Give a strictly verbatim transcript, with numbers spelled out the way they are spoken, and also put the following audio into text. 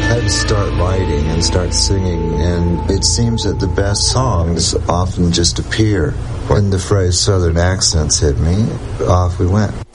I had to start writing and start singing, and it seems that the best songs often just appear. When the phrase Southern accents hit me, off we went.